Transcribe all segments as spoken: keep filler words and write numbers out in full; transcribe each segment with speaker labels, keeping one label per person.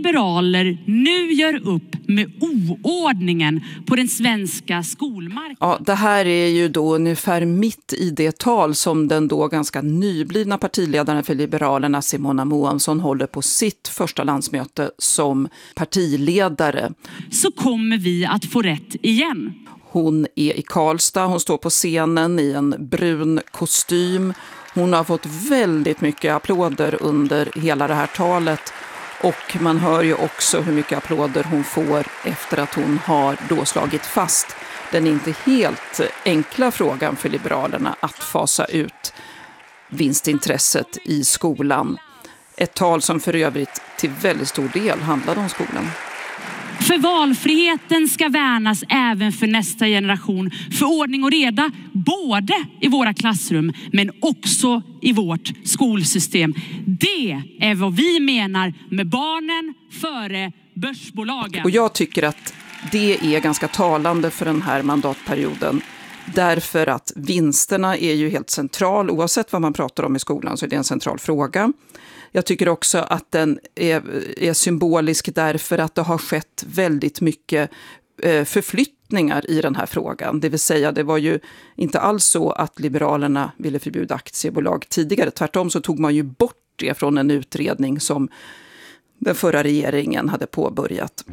Speaker 1: liberaler nu gör upp med oordningen på den svenska skolmarknaden.
Speaker 2: Ja, det här är ju då ungefär mitt i det tal som den då ganska nyblivna partiledaren för Liberalerna Simona Moansson håller på sitt första landsmöte som partiledare.
Speaker 1: Så kommer vi att få rätt igen.
Speaker 2: Hon är i Karlstad, hon står på scenen i en brun kostym. Hon har fått väldigt mycket applåder under hela det här talet. Och man hör ju också hur mycket applåder hon får efter att hon har då slagit fast den inte helt enkla frågan för Liberalerna att fasa ut vinstintresset i skolan. Ett tal som för övrigt till väldigt stor del handlade om skolan.
Speaker 1: För valfriheten ska värnas även för nästa generation. För ordning och reda både i våra klassrum men också i vårt skolsystem. Det är vad vi menar med barnen före börsbolagen.
Speaker 2: Och jag tycker att det är ganska talande för den här mandatperioden. Därför att vinsterna är ju helt central. Oavsett vad man pratar om i skolan så är det en central fråga. Jag tycker också att den är, är symbolisk därför att det har skett väldigt mycket eh, förflyttningar i den här frågan. Det vill säga, det var ju inte alls så att Liberalerna ville förbjuda aktiebolag tidigare. Tvärtom så tog man ju bort det från en utredning som den förra regeringen hade påbörjat.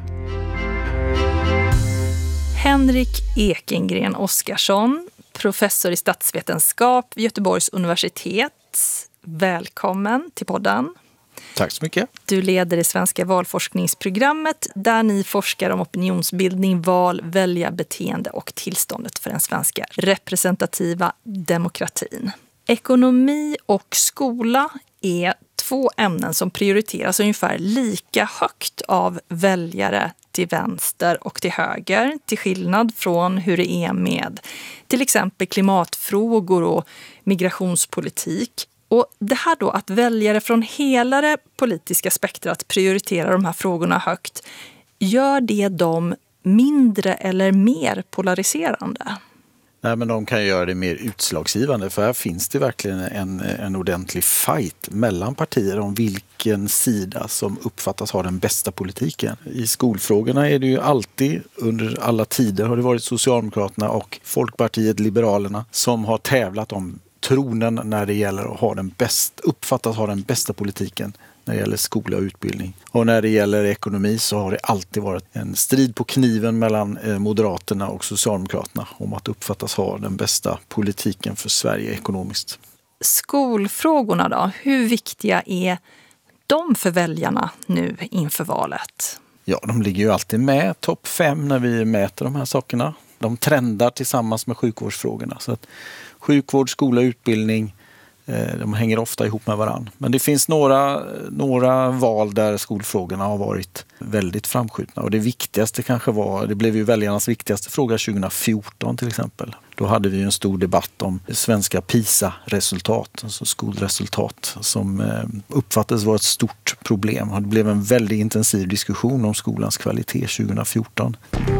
Speaker 3: Henrik Ekengren Oskarsson, professor i statsvetenskap vid Göteborgs universitet. Välkommen till podden.
Speaker 4: Tack så mycket.
Speaker 3: Du leder det svenska valforskningsprogrammet där ni forskar om opinionsbildning, val, väljarbeteende och tillståndet för den svenska representativa demokratin. Ekonomi och skola är två ämnen som prioriteras ungefär lika högt av väljare till vänster och till höger, till skillnad från hur det är med till exempel klimatfrågor och migrationspolitik. Och det här då att väljare från hela det politiska spektrat prioriterar de här frågorna högt, gör det dem mindre eller mer polariserande?
Speaker 4: Nej, men de kan göra det mer utslagsgivande, för här finns det verkligen en, en ordentlig fight mellan partier om vilken sida som uppfattas ha den bästa politiken. I skolfrågorna är det ju alltid, under alla tider har det varit Socialdemokraterna och Folkpartiet Liberalerna som har tävlat om tronen när det gäller att ha den bäst, uppfattas ha den bästa politiken när det gäller skola och utbildning. Och när det gäller ekonomi så har det alltid varit en strid på kniven mellan Moderaterna och Socialdemokraterna om att uppfattas ha den bästa politiken för Sverige ekonomiskt.
Speaker 3: Skolfrågorna då, hur viktiga är de för väljarna nu inför valet?
Speaker 4: Ja, de ligger ju alltid med topp fem när vi mäter de här sakerna. De trendar tillsammans med sjukvårdsfrågorna. Så att sjukvård, skola, utbildning, de hänger ofta ihop med varann. Men det finns några, några val där skolfrågorna har varit väldigt framskjutna. Och det viktigaste kanske var, det blev ju väljarnas viktigaste fråga tjugo fjorton till exempel. Då hade vi en stor debatt om svenska PISA-resultat, alltså skolresultat, som uppfattades vara ett stort problem. Det blev en väldigt intensiv diskussion om skolans kvalitet tjugo fjorton.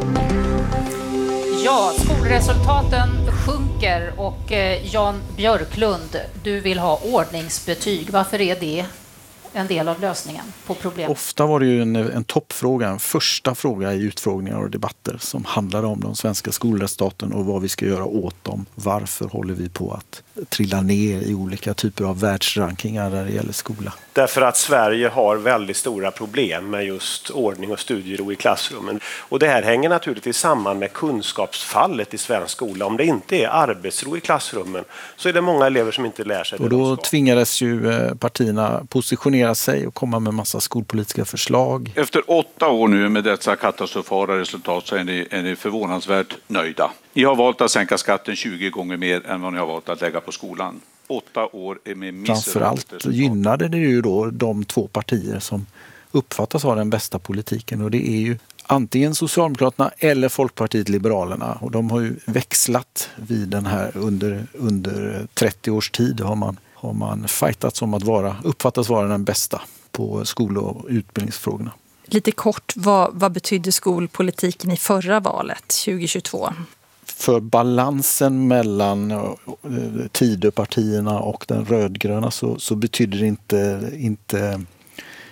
Speaker 5: Ja, skolresultaten sjunker och Jan Björklund, du vill ha ordningsbetyg. Varför är det en del av lösningen på problemet?
Speaker 4: Ofta var det ju en, en toppfråga, en första fråga i utfrågningar och debatter som handlade om de svenska skolresultaten och vad vi ska göra åt dem. Varför håller vi på att trilla ner i olika typer av världsrankingar där det gäller skola?
Speaker 6: Därför att Sverige har väldigt stora problem med just ordning och studiero i klassrummen. Och det här hänger naturligtvis samman med kunskapsfallet i svensk skola. Om det inte är arbetsro i klassrummen så är det många elever som inte lär sig det.
Speaker 4: Och då tvingades ju partierna positionera sig och komma med massa skolpolitiska förslag.
Speaker 7: Efter åtta år nu med dessa katastrofala resultat så är ni, är ni förvånansvärt nöjda. Ni har valt att sänka skatten tjugo gånger mer än vad ni har valt att lägga på skolan. Åtta år är med
Speaker 4: framförallt gynnade det ju då de två partier som uppfattas ha den bästa politiken, och det är ju antingen Socialdemokraterna eller Folkpartiet Liberalerna, och de har ju växlat vid den här under, under trettio års tid har man, har man fightats om att vara, uppfattas vara den bästa på skol- och utbildningsfrågorna.
Speaker 3: Lite kort, vad, vad betydde skolpolitiken i förra valet tjugo tjugotvå?
Speaker 4: För balansen mellan Tidöpartierna och den rödgröna så, så betyder det inte, inte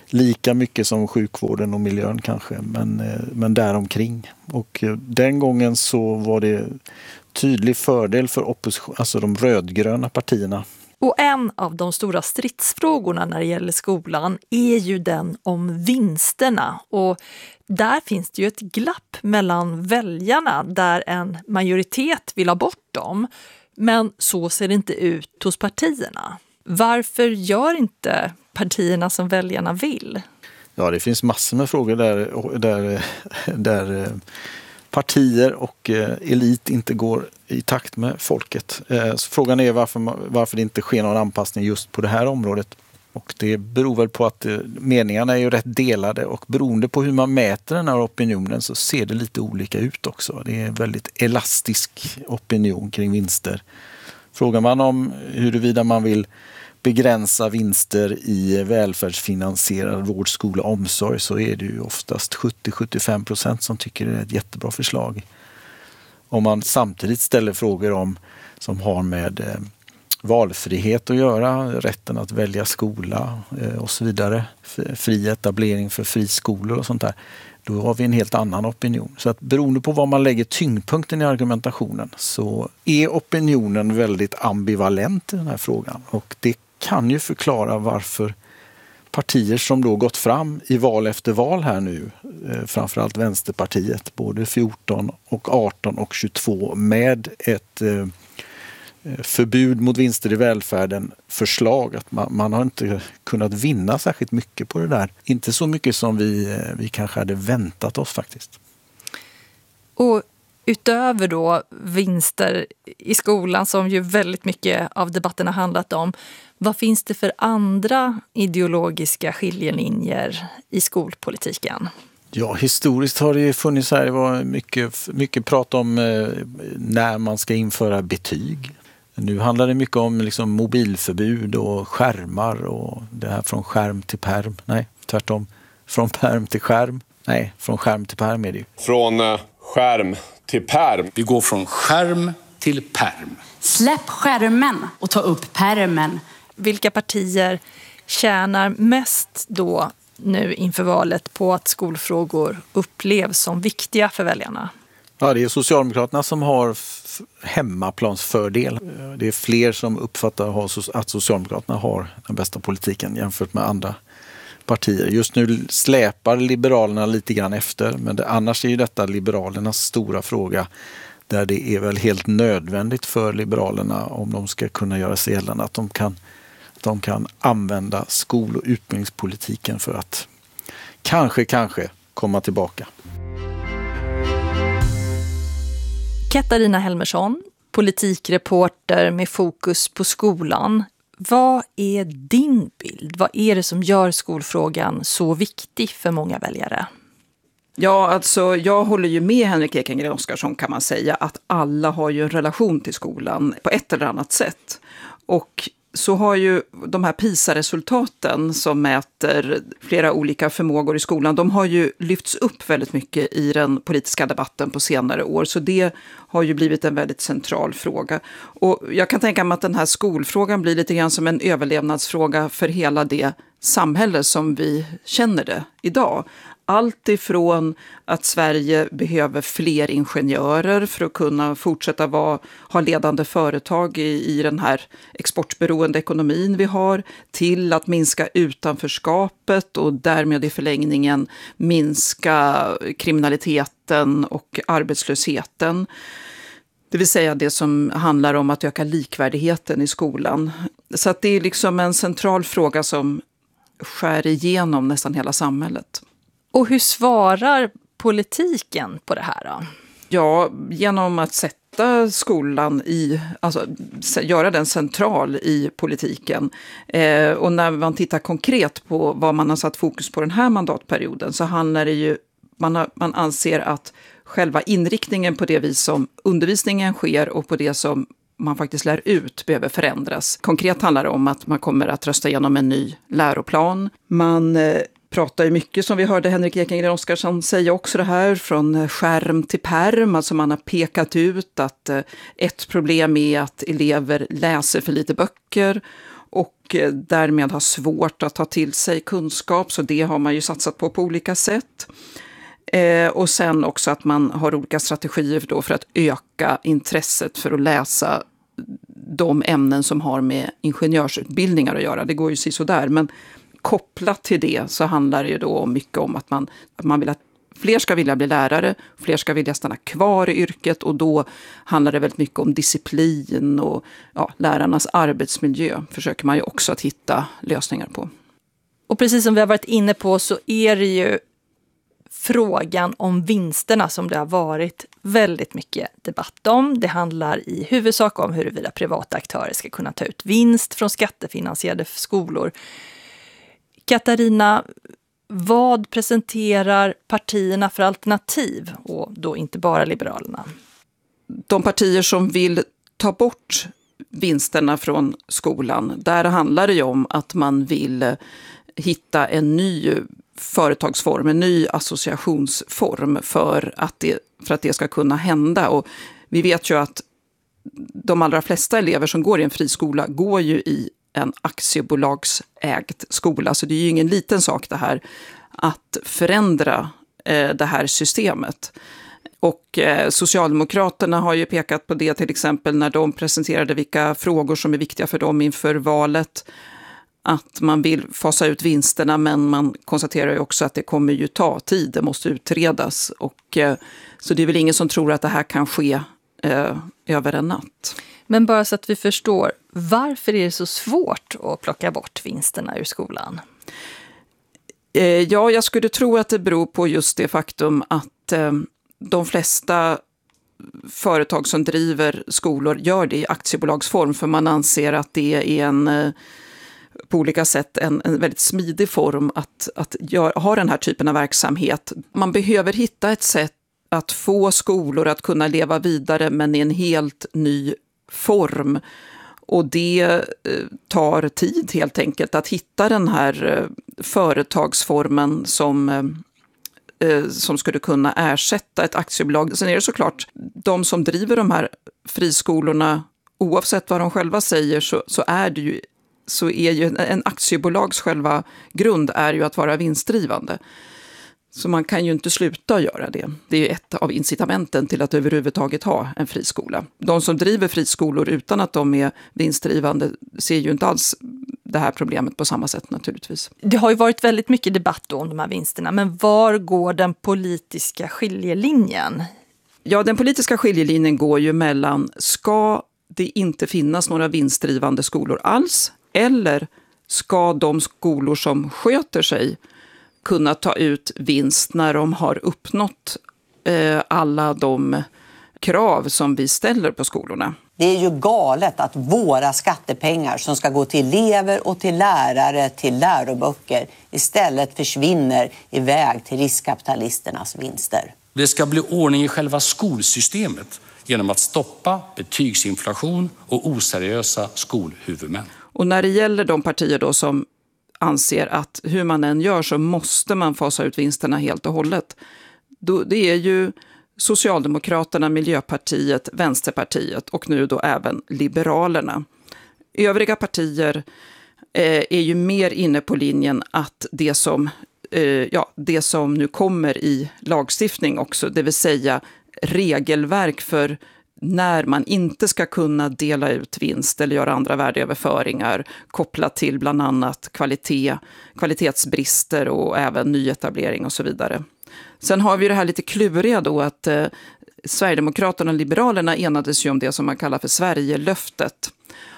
Speaker 4: lika mycket som sjukvården och miljön kanske, men, men däromkring. Och den gången så var det tydlig fördel för opposition, alltså de rödgröna partierna.
Speaker 3: Och en av de stora stridsfrågorna när det gäller skolan är ju den om vinsterna. Och där finns det ju ett glapp mellan väljarna där en majoritet vill ha bort dem. Men så ser det inte ut hos partierna. Varför gör inte partierna som väljarna vill?
Speaker 4: Ja, det finns massor med frågor där, där, där partier och elit inte går i takt med folket. Så frågan är varför, varför det inte sker någon anpassning just på det här området. Och det beror väl på att meningarna är ju rätt delade, och beroende på hur man mäter den här opinionen så ser det lite olika ut också. Det är en väldigt elastisk opinion kring vinster. Frågar man om huruvida man vill begränsa vinster i välfärdsfinansierad vård, skola och omsorg, så är det ju oftast sjuttio till sjuttiofem procent som tycker det är ett jättebra förslag. Om man samtidigt ställer frågor om som har med eh, valfrihet att göra, rätten att välja skola eh, och så vidare, fri etablering för friskolor och sånt där, då har vi en helt annan opinion. Så att beroende på vad man lägger tyngdpunkten i argumentationen så är opinionen väldigt ambivalent i den här frågan. Och det kan ju förklara varför partier som då gått fram i val efter val här nu, eh, framförallt Vänsterpartiet, både fjorton och arton och tjugotvå med ett eh, förbud mot vinster i välfärden förslag, att man, man har inte kunnat vinna särskilt mycket på det där. Inte så mycket som vi, vi kanske hade väntat oss faktiskt.
Speaker 3: Och utöver då vinster i skolan som ju väldigt mycket av debatten har handlat om, vad finns det för andra ideologiska skiljelinjer i skolpolitiken?
Speaker 4: Ja, historiskt har det funnits här, det var mycket, mycket prat om eh, när man ska införa betyg. Nu handlar det mycket om liksom mobilförbud och skärmar och det här från skärm till perm. Nej, tvärtom. Från perm till skärm. Nej, från skärm till perm är det ju.
Speaker 8: Från uh, skärm till perm.
Speaker 9: Vi går från skärm till perm.
Speaker 1: Släpp skärmen och ta upp permen.
Speaker 3: Vilka partier tjänar mest då nu inför valet på att skolfrågor upplevs som viktiga för väljarna?
Speaker 4: Ja, det är Socialdemokraterna som har f- hemmaplansfördel. Det är fler som uppfattar att Socialdemokraterna har den bästa politiken jämfört med andra partier. Just nu släpar Liberalerna lite grann efter, men det, annars är ju detta Liberalernas stora fråga, där det är väl helt nödvändigt för Liberalerna, om de ska kunna göra sig gällande, att de kan, de kan använda skol- och utbildningspolitiken för att kanske, kanske komma tillbaka.
Speaker 3: Katarina Helmersson, politikreporter med fokus på skolan. Vad är din bild? Vad är det som gör skolfrågan så viktig för många väljare?
Speaker 2: Ja, alltså jag håller ju med Henrik Ekengren Oskarsson, kan man säga, att alla har ju en relation till skolan på ett eller annat sätt. Och så har ju de här PISA-resultaten som mäter flera olika förmågor i skolan, de har ju lyfts upp väldigt mycket i den politiska debatten på senare år. Så det har ju blivit en väldigt central fråga. Och jag kan tänka mig att den här skolfrågan blir lite grann som en överlevnadsfråga för hela det samhälle som vi känner det idag. Allt ifrån att Sverige behöver fler ingenjörer för att kunna fortsätta vara, ha ledande företag i, i den här exportberoende ekonomin vi har, till att minska utanförskapet och därmed i förlängningen minska kriminaliteten och arbetslösheten. Det vill säga det som handlar om att öka likvärdigheten i skolan. Så att det är liksom en central fråga som skär igenom nästan hela samhället.
Speaker 3: Och hur svarar politiken på det här då?
Speaker 2: Ja, genom att sätta skolan i, alltså göra den central i politiken. Eh, och när man tittar konkret på vad man har satt fokus på den här mandatperioden, så handlar det ju, man, har, man anser att själva inriktningen på det vis som undervisningen sker och på det som man faktiskt lär ut behöver förändras. Konkret handlar det om att man kommer att rösta igenom en ny läroplan. Man eh, pratar ju mycket, som vi hörde Henrik Ekengren Oskarsson säga också, det här från skärm till perm. Alltså man har pekat ut att eh, ett problem är att elever läser för lite böcker. och därmed har svårt att ta till sig kunskap, så det har man ju satsat på på olika sätt. Eh, och sen också att man har olika strategier då för att öka intresset för att läsa de ämnen som har med ingenjörsutbildningar att göra. Det går ju sådär, men kopplat till det så handlar det ju då mycket om att man, att man vill att fler ska vilja bli lärare, fler ska vilja stanna kvar i yrket, och då handlar det väldigt mycket om disciplin och ja, lärarnas arbetsmiljö försöker man ju också att hitta lösningar på.
Speaker 3: Och precis som vi har varit inne på så är det ju frågan om vinsterna som det har varit väldigt mycket debatt om. Det handlar i huvudsak om huruvida privata aktörer ska kunna ta ut vinst från skattefinansierade skolor. Katarina, vad presenterar partierna för alternativ, och då inte bara Liberalerna?
Speaker 2: De partier som vill ta bort vinsterna från skolan, där handlar det ju om att man vill hitta en ny företagsform, en ny associationsform för att det, för att det ska kunna hända. Och vi vet ju att de allra flesta elever som går i en friskola går ju i en aktiebolagsägd skola. Så det är ju ingen liten sak det här att förändra eh, det här systemet. Och eh, Socialdemokraterna har ju pekat på det till exempel när de presenterade vilka frågor som är viktiga för dem inför valet. Att man vill fasa ut vinsterna, men man konstaterar ju också att det kommer ju ta tid, det måste utredas. Och, eh, så det är väl ingen som tror att det här kan ske eh, över en natt.
Speaker 3: Men bara så att vi förstår, varför är det så svårt att plocka bort vinsterna ur skolan?
Speaker 2: Eh, ja, jag skulle tro att det beror på just det faktum att eh, de flesta företag som driver skolor gör det i aktiebolagsform, för man anser att det är en eh, på olika sätt en, en väldigt smidig form att, att gör, ha den här typen av verksamhet. Man behöver hitta ett sätt att få skolor att kunna leva vidare, men i en helt ny form. Och det eh, tar tid helt enkelt att hitta den här eh, företagsformen som, eh, som skulle kunna ersätta ett aktiebolag. Sen är det såklart, de som driver de här friskolorna, oavsett vad de själva säger, så, så är det ju så är ju en aktiebolags själva grund är ju att vara vinstdrivande. Så man kan ju inte sluta göra det. Det är ju ett av incitamenten till att överhuvudtaget ha en friskola. De som driver friskolor utan att de är vinstdrivande ser ju inte alls det här problemet på samma sätt naturligtvis.
Speaker 3: Det har ju varit väldigt mycket debatt då om de här vinsterna, men var går den politiska skiljelinjen?
Speaker 2: Ja, den politiska skiljelinjen går ju mellan, ska det inte finnas några vinstdrivande skolor alls, eller ska de skolor som sköter sig kunna ta ut vinst när de har uppnått eh, alla de krav som vi ställer på skolorna?
Speaker 10: Det är ju galet att våra skattepengar som ska gå till elever och till lärare, till läroböcker, istället försvinner iväg till riskkapitalisternas vinster.
Speaker 9: Det ska bli ordning i själva skolsystemet genom att stoppa betygsinflation och oseriösa skolhuvudmän.
Speaker 2: Och när det gäller de partier då som anser att hur man än gör så måste man fasa ut vinsterna helt och hållet, då, det är ju Socialdemokraterna, Miljöpartiet, Vänsterpartiet och nu då även Liberalerna. Övriga partier eh, är ju mer inne på linjen att det som, eh, ja, det som nu kommer i lagstiftning också, det vill säga regelverk för när man inte ska kunna dela ut vinst eller göra andra värdeöverföringar kopplat till bland annat kvalitet, kvalitetsbrister och även nyetablering och så vidare. Sen har vi det här lite kluriga då att eh, Sverigedemokraterna och Liberalerna enades ju om det som man kallar för Sverigelöftet.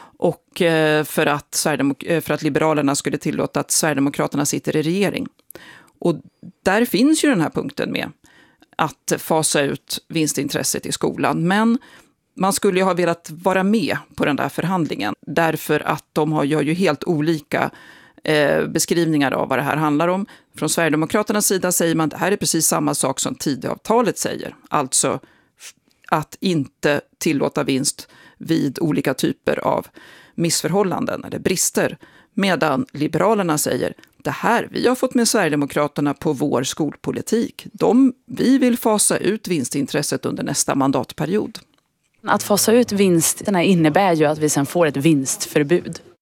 Speaker 2: Och eh, för, att Sverigedemok- för att Liberalerna skulle tillåta att Sverigedemokraterna sitter i regering. Och där finns ju den här punkten med att fasa ut vinstintresset i skolan. Men man skulle ju ha velat vara med på den där förhandlingen därför att de har, gör ju helt olika eh, beskrivningar av vad det här handlar om. Från Sverigedemokraternas sida säger man att det här är precis samma sak som Tidöavtalet säger. Alltså att inte tillåta vinst vid olika typer av missförhållanden eller brister. Medan Liberalerna säger, det här, vi har fått med Sverigedemokraterna på vår skolpolitik. De, vi vill fasa ut vinstintresset under nästa mandatperiod.
Speaker 1: Att fasa ut vinsterna innebär ju att vi sen får ett vinstförbud.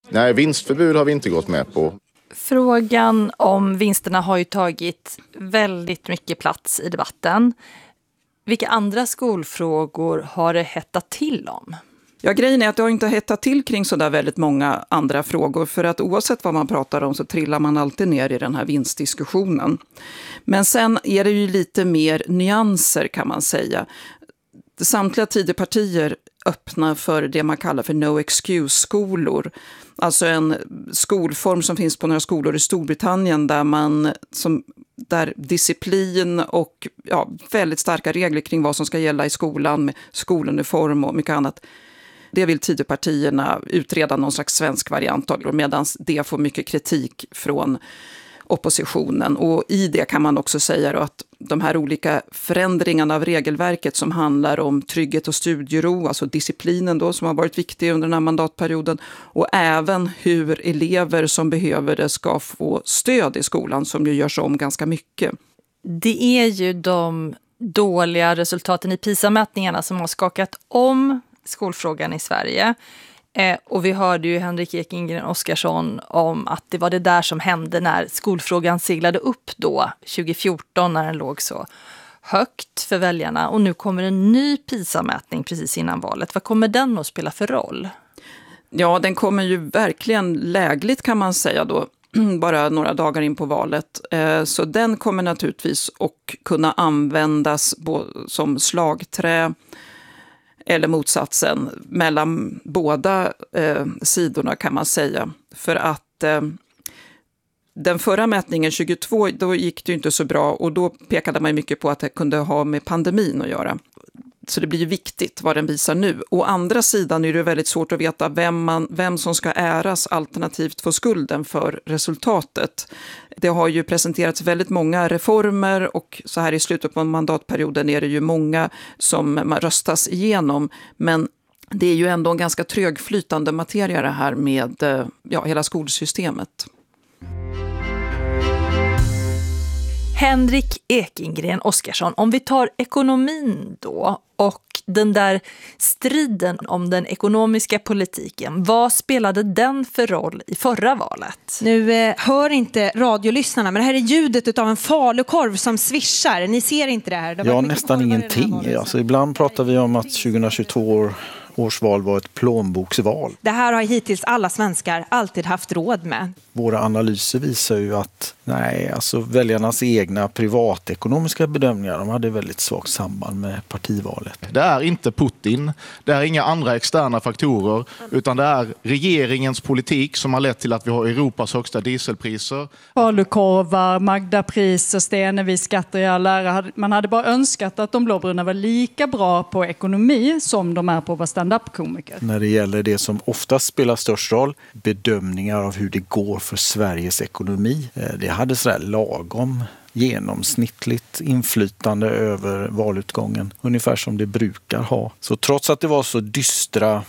Speaker 11: Nej, vinstförbud har vi inte gått med på.
Speaker 3: Frågan om vinsterna har ju tagit väldigt mycket plats i debatten. Vilka andra skolfrågor har det hettat till om?
Speaker 2: Ja, grejen är att det har inte hettat till kring så där väldigt många andra frågor, för att oavsett vad man pratar om så trillar man alltid ner i den här vinstdiskussionen. Men sen är det ju lite mer nyanser, kan man säga. Samtliga Tidöpartier öppnar för det man kallar för no excuse-skolor. Alltså en skolform som finns på några skolor i Storbritannien där man som där disciplin och ja, väldigt starka regler kring vad som ska gälla i skolan med skoluniform och mycket annat. Det vill Tidöpartierna utreda någon slags svensk variant av, medan det får mycket kritik från oppositionen. Och i det kan man också säga att de här olika förändringarna av regelverket som handlar om trygghet och studiero, alltså disciplinen då som har varit viktig under den här mandatperioden, och även hur elever som behöver det ska få stöd i skolan, som ju görs om ganska mycket.
Speaker 3: Det är ju de dåliga resultaten i PISA-mätningarna som har skakat om skolfrågan i Sverige. Eh, och vi hörde ju Henrik Ekengren Oskarsson om att det var det där som hände när skolfrågan seglade upp då tjugo fjorton, när den låg så högt för väljarna. Och nu kommer en ny PISA-mätning precis innan valet. Vad kommer den att spela för roll?
Speaker 2: Ja, den kommer ju verkligen lägligt, kan man säga då, bara några dagar in på valet. Eh, så den kommer naturligtvis att kunna användas som slagträ eller motsatsen mellan båda eh, sidorna, kan man säga. För att eh, den förra mätningen tjugotvå, då gick det ju inte så bra, och då pekade man mycket på att det kunde ha med pandemin att göra. Så det blir ju viktigt vad den visar nu. Å andra sidan är det väldigt svårt att veta vem, man, vem som ska äras alternativt få skulden för resultatet. Det har ju presenterats väldigt många reformer, och så här i slutet på mandatperioden är det ju många som man röstas igenom. Men det är ju ändå en ganska trögflytande materia det här med ja, hela skolsystemet.
Speaker 3: Henrik Ekengren Oskarsson, om vi tar ekonomin då och den där striden om den ekonomiska politiken, vad spelade den för roll i förra valet?
Speaker 12: Nu eh, hör inte radiolyssnarna, men det här är ljudet av en falukorv som svischar. Ni ser inte det här? Det
Speaker 4: ja, nästan ingenting. Alltså, ibland pratar vi om att tjugohundratjugotvå års val var ett plånboksval.
Speaker 12: Det här har hittills alla svenskar alltid haft råd med.
Speaker 4: Våra analyser visar ju att nej, alltså väljarnas egna privatekonomiska bedömningar, de hade väldigt svagt samband med partivalet.
Speaker 11: Det är inte Putin, det är inga andra externa faktorer, utan det är regeringens politik som har lett till att vi har Europas högsta dieselpriser.
Speaker 13: Falukorvar, Magdapriser, Stenevi-skatter i all ära. Man hade bara önskat att de blåbruna var lika bra på ekonomi som de är på att vara stand-up-komiker.
Speaker 4: När det gäller det som oftast spelar störst roll, bedömningar av hur det går för Sveriges ekonomi, det hade sådär lagom genomsnittligt inflytande över valutgången, ungefär som det brukar ha. Så trots att det var så dystra,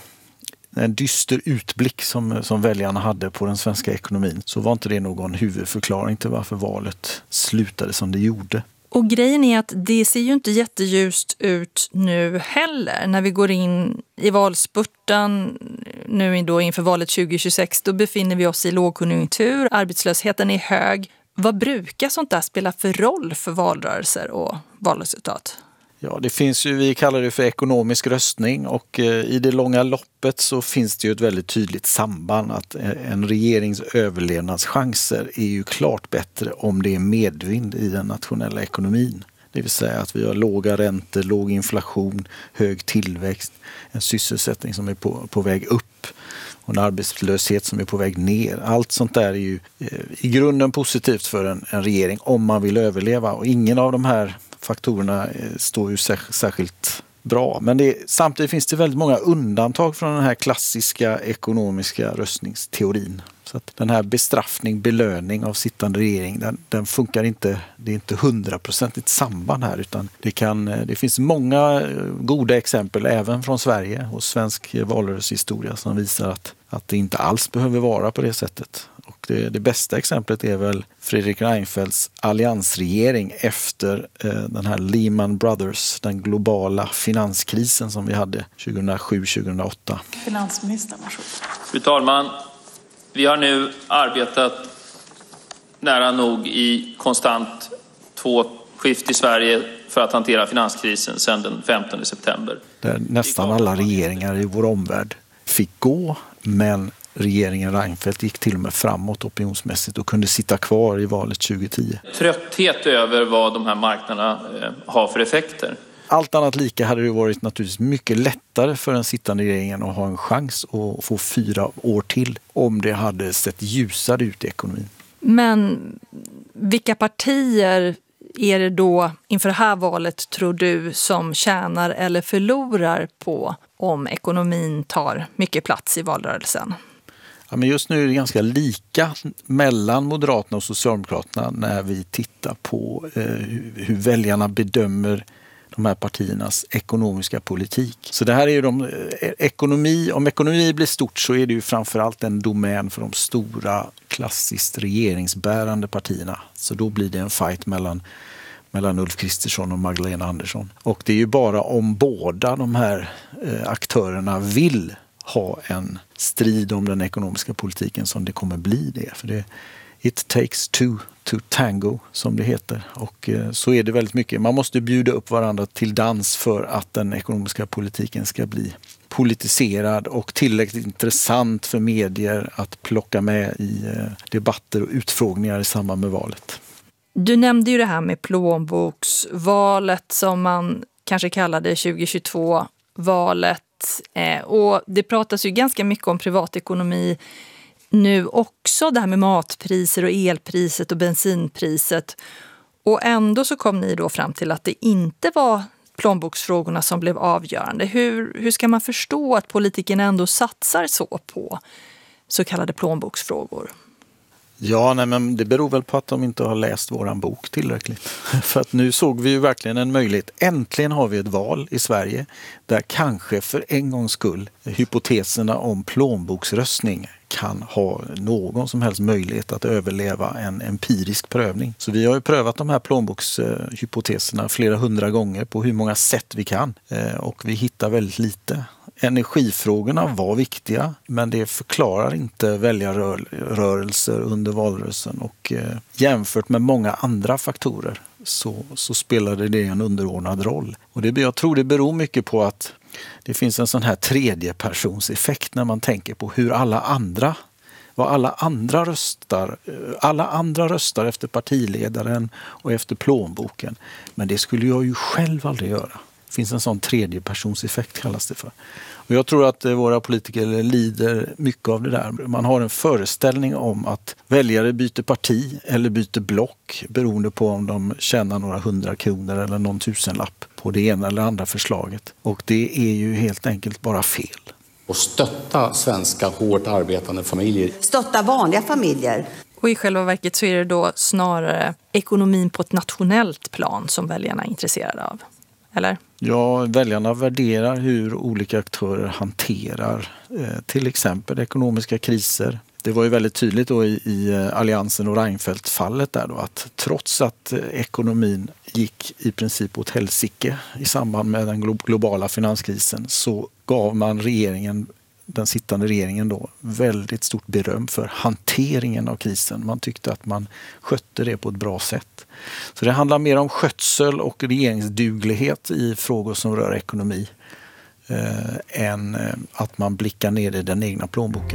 Speaker 4: en dyster utblick som, som väljarna hade på den svenska ekonomin, så var inte det någon huvudförklaring till varför valet slutade som det gjorde.
Speaker 3: Och grejen är att det ser ju inte jätteljust ut nu heller. När vi går in i valspurten nu då inför valet tjugo tjugosex, då befinner vi oss i lågkonjunktur. Arbetslösheten är hög. Vad brukar sånt där spela för roll för valrörelser och valresultat?
Speaker 4: Ja, det finns ju, vi kallar det för ekonomisk röstning, och eh, i det långa loppet så finns det ju ett väldigt tydligt samband att en regerings överlevnadschanser är ju klart bättre om det är medvind i den nationella ekonomin. Det vill säga att vi har låga räntor, låg inflation, hög tillväxt, en sysselsättning som är på, på väg upp och en arbetslöshet som är på väg ner. Allt sånt där är ju eh, i grunden positivt för en, en regering om man vill överleva, och ingen av de här faktorerna står ju särskilt bra. Men det, samtidigt finns det väldigt många undantag från den här klassiska ekonomiska röstningsteorin. Så att den här bestraffning, belöning av sittande regering, den, den funkar inte, det är inte hundraprocentigt samband här, utan det, kan, det finns många goda exempel även från Sverige och svensk valrörelsehistoria som visar att, att det inte alls behöver vara på det sättet. Och det, det bästa exemplet är väl Fredrik Reinfeldts alliansregering efter eh, den här Lehman Brothers, den globala finanskrisen som vi hade tjugohundrasju tjugohundraåtta.
Speaker 14: Finansministern, varsågod.
Speaker 15: Fru talman,
Speaker 14: Vi har nu arbetat nära nog i konstant tvåskift i Sverige för att hantera finanskrisen sedan den femtonde september.
Speaker 4: Där nästan alla regeringar i vår omvärld fick gå, men regeringen Reinfeldt gick till och med framåt opinionsmässigt och kunde sitta kvar i valet tjugohundratio.
Speaker 14: Trötthet över vad de här marknaderna har för effekter.
Speaker 4: Allt annat lika hade det varit naturligtvis mycket lättare för den sittande regeringen att ha en chans att få fyra år till om det hade sett ljusare ut i ekonomin.
Speaker 3: Men vilka partier är det då inför det här valet, tror du, som tjänar eller förlorar på om ekonomin tar mycket plats i valrörelsen?
Speaker 4: Ja, men just nu är det ganska lika mellan Moderaterna och Socialdemokraterna när vi tittar på eh, hur väljarna bedömer de här partiernas ekonomiska politik. Så det här är ju de ekonomi, om ekonomi blir stort så är det ju framförallt en domän för de stora klassiskt regeringsbärande partierna. Så då blir det en fight mellan mellan Ulf Kristersson och Magdalena Andersson. Och det är ju bara om båda de här eh, aktörerna vill ha en strid om den ekonomiska politiken som det kommer bli det. För det it takes two to tango, som det heter. Och eh, så är det väldigt mycket. Man måste bjuda upp varandra till dans för att den ekonomiska politiken ska bli politiserad och tillräckligt intressant för medier att plocka med i eh, debatter och utfrågningar i samband med valet.
Speaker 3: Du nämnde ju det här med plånboksvalet som man kanske kallade tjugohundratjugotvå-valet. Eh, och det pratas ju ganska mycket om privatekonomi nu också, det här med matpriser och elpriset och bensinpriset. Och ändå så kom ni då fram till att det inte var plånboksfrågorna som blev avgörande. Hur, hur ska man förstå att politikerna ändå satsar så på så kallade plånboksfrågor?
Speaker 4: Ja, nej, men det beror väl på att de inte har läst våran bok tillräckligt. För att nu såg vi ju verkligen en möjlighet. Äntligen har vi ett val i Sverige där kanske för en gångs skull hypoteserna om plånboksröstning kan ha någon som helst möjlighet att överleva en empirisk prövning. Så vi har ju prövat de här plånbokshypoteserna flera hundra gånger på hur många sätt vi kan. Och vi hittar väldigt lite. Energifrågorna var viktiga, men det förklarar inte väljarrörelser under valrörelsen. Och eh, jämfört med många andra faktorer så, så spelade det en underordnad roll. Och det, jag tror det beror mycket på att det finns en sån här tredjepersonseffekt när man tänker på hur alla andra, vad alla andra röstar. Alla andra röstar efter partiledaren och efter plånboken. Men det skulle jag ju själv aldrig göra. Det finns en sån tredjepersonseffekt kallas det för. Och jag tror att våra politiker lider mycket av det där. Man har en föreställning om att väljare byter parti eller byter block beroende på om de tjänar några hundra kronor eller någon tusenlapp på det ena eller andra förslaget. Och det är ju helt enkelt bara fel.
Speaker 9: Och stötta svenska hårt arbetande familjer.
Speaker 10: Stötta vanliga familjer.
Speaker 3: Och i själva verket så är det då snarare ekonomin på ett nationellt plan som väljarna är intresserade av. Eller?
Speaker 4: Ja, väljarna värderar hur olika aktörer hanterar eh, till exempel ekonomiska kriser. Det var ju väldigt tydligt då i, i Alliansen och Reinfeldt-fallet där då att trots att eh, ekonomin gick i princip åt helsike i samband med den glo- globala finanskrisen så gav man regeringen, den sittande regeringen då, väldigt stort beröm för hanteringen av krisen. Man tyckte att man skötte det på ett bra sätt. Så det handlar mer om skötsel och regeringsduglighet i frågor som rör ekonomi eh, än eh, att man blickar ner i den egna plånboken.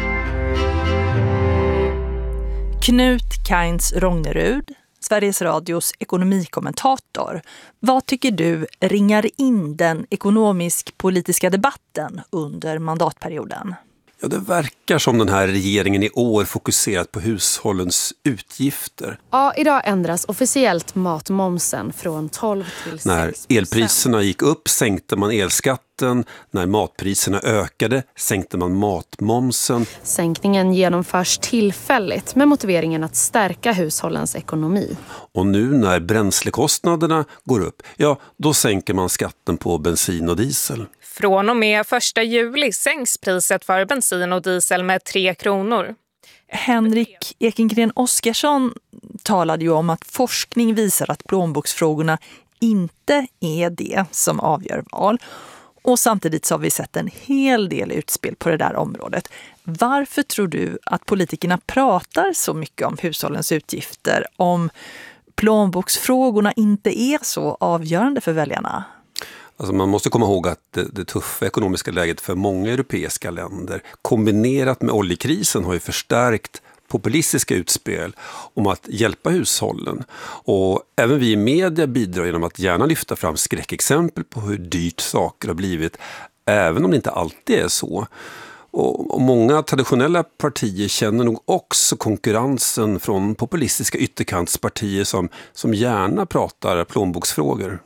Speaker 3: Knut Kainz Ronnerud, Sveriges Radios ekonomikommentator. Vad tycker du ringar in den ekonomisk-politiska debatten under mandatperioden?
Speaker 15: Ja, det verkar som den här regeringen i år fokuserat på hushållens utgifter.
Speaker 16: Ja, idag ändras officiellt matmomsen från tolv till sex procent.
Speaker 15: När elpriserna gick upp sänkte man elskatten. När matpriserna ökade sänkte man matmomsen.
Speaker 16: Sänkningen genomförs tillfälligt med motiveringen att stärka hushållens ekonomi.
Speaker 15: Och nu när bränslekostnaderna går upp, ja, då sänker man skatten på bensin och diesel.
Speaker 17: Från och med första juli sänks priset för bensin och diesel med tre kronor.
Speaker 3: Henrik Ekengren Oskarsson talade ju om att forskning visar att plånboksfrågorna inte är det som avgör val. Och samtidigt så har vi sett en hel del utspel på det där området. Varför tror du att politikerna pratar så mycket om hushållens utgifter, om plånboksfrågorna inte är så avgörande för väljarna?
Speaker 15: Alltså man måste komma ihåg att det, det tuffa ekonomiska läget för många europeiska länder kombinerat med oljekrisen har ju förstärkt populistiska utspel om att hjälpa hushållen. Och även vi i media bidrar genom att gärna lyfta fram skräckexempel på hur dyrt saker har blivit, även om det inte alltid är så. Och, och många traditionella partier känner nog också konkurrensen från populistiska ytterkantspartier som, som gärna pratar plånboksfrågor.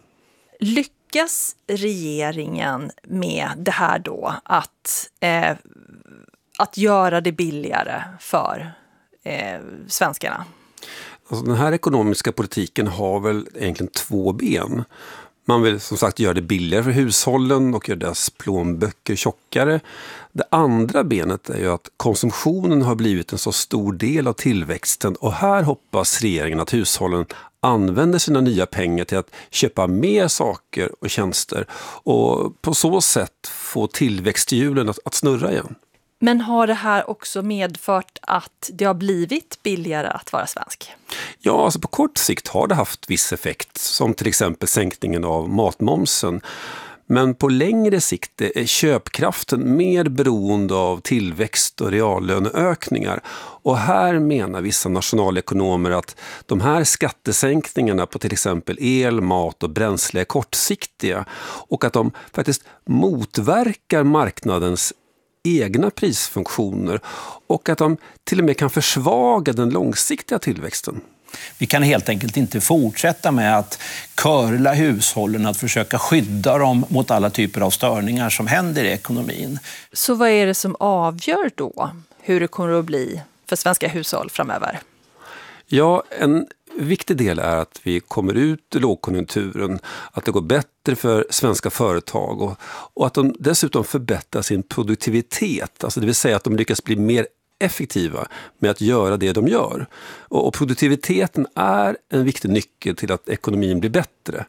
Speaker 3: Lyckas regeringen med det här då att, eh, att göra det billigare för eh, svenskarna?
Speaker 15: Alltså den här ekonomiska politiken har väl egentligen två ben. Man vill som sagt göra det billigare för hushållen och göra deras plånböcker tjockare. Det andra benet är ju att konsumtionen har blivit en så stor del av tillväxten, och här hoppas regeringen att hushållen använder sina nya pengar till att köpa mer saker och tjänster och på så sätt få tillväxthjulen att, att snurra igen.
Speaker 3: Men har det här också medfört att det har blivit billigare att vara svensk?
Speaker 15: Ja, alltså på kort sikt har det haft viss effekt, som till exempel sänkningen av matmomsen. Men på längre sikt är köpkraften mer beroende av tillväxt och reallöneökningar. Och här menar vissa nationalekonomer att de här skattesänkningarna på till exempel el, mat och bränsle är kortsiktiga och att de faktiskt motverkar marknadens egna prisfunktioner och att de till och med kan försvaga den långsiktiga tillväxten.
Speaker 18: Vi kan helt enkelt inte fortsätta med att körla hushållen, att försöka skydda dem mot alla typer av störningar som händer i ekonomin.
Speaker 3: Så vad är det som avgör då hur det kommer att bli för svenska hushåll framöver?
Speaker 15: Ja, en viktig del är att vi kommer ut ur lågkonjunkturen, att det går bättre för svenska företag och, och att de dessutom förbättrar sin produktivitet. Alltså det vill säga att de lyckas bli mer effektiva med att göra det de gör. Och, och produktiviteten är en viktig nyckel till att ekonomin blir bättre.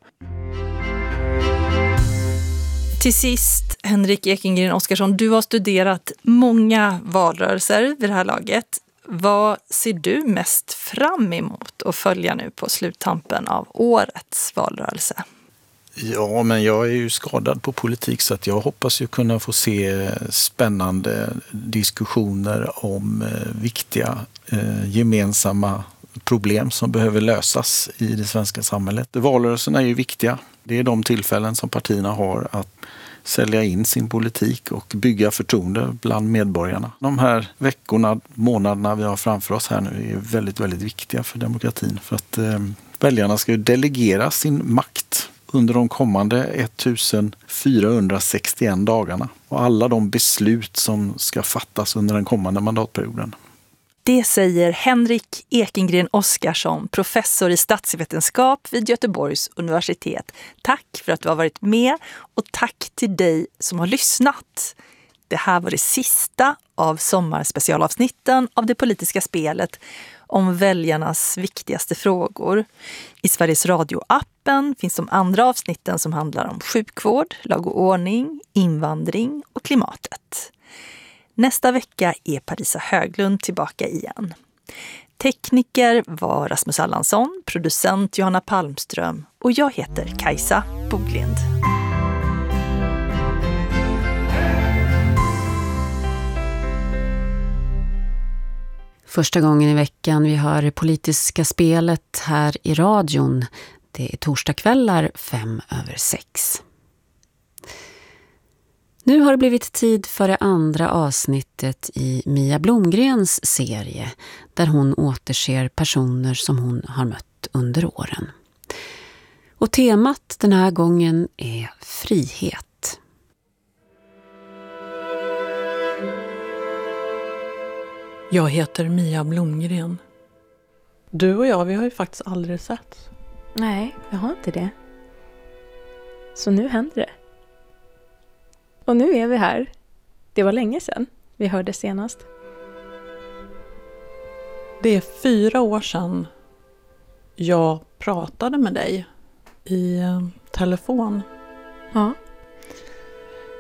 Speaker 3: Till sist, Henrik Ekengren Oskarsson, du har studerat många valrörelser vid det här laget. Vad ser du mest fram emot att följa nu på sluttampen av årets valrörelse?
Speaker 4: Ja, men jag är ju skadad på politik så att jag hoppas ju kunna få se spännande diskussioner om viktiga eh, gemensamma problem som behöver lösas i det svenska samhället. Valrörelserna är ju viktiga. Det är de tillfällen som partierna har att sälja in sin politik och bygga förtroende bland medborgarna. De här veckorna, månaderna vi har framför oss här nu är väldigt, väldigt viktiga för demokratin. För att eh, väljarna ska ju delegera sin makt under de kommande ettusendfyrahundrasextioen dagarna. Och alla de beslut som ska fattas under den kommande mandatperioden.
Speaker 3: Det säger Henrik Ekengren Oskarsson, professor i statsvetenskap vid Göteborgs universitet. Tack för att du har varit med och tack till dig som har lyssnat. Det här var det sista av sommarspecialavsnitten av Det politiska spelet om väljarnas viktigaste frågor. I Sveriges Radio-appen finns de andra avsnitten som handlar om sjukvård, lag och ordning, invandring och klimatet. Nästa vecka är Parisa Höglund tillbaka igen. Tekniker var Rasmus Allansson, producent Johanna Palmström och jag heter Kajsa Boglind.
Speaker 19: Första gången i veckan vi hör det politiska spelet här i radion. Det är torsdagskvällar fem över sex. Nu har det blivit tid för det andra avsnittet i Mia Blomgrens serie där hon återser personer som hon har mött under åren. Och temat den här gången är frihet.
Speaker 20: Jag heter Mia Blomgren. Du och jag, vi har ju faktiskt aldrig sett.
Speaker 21: Nej, jag har inte det. Så nu händer det. Och nu är vi här. Det var länge sedan vi hörde senast.
Speaker 20: Det är fyra år sedan jag pratade med dig i telefon.
Speaker 21: Ja.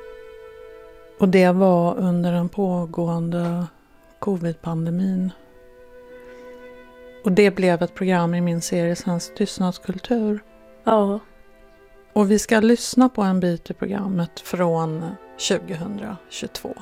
Speaker 20: Och det var under den pågående covid-pandemin. Och det blev ett program i min serie Svensk tystnadskultur.
Speaker 21: Ja.
Speaker 20: Och vi ska lyssna på en bit i programmet från tjugohundratjugotvå.